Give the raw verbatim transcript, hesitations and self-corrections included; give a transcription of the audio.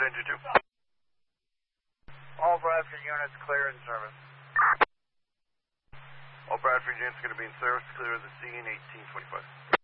Danger two. All Bradford units clear in service. All Bradford units going to be in service. Clear of the scene, eighteen twenty-five.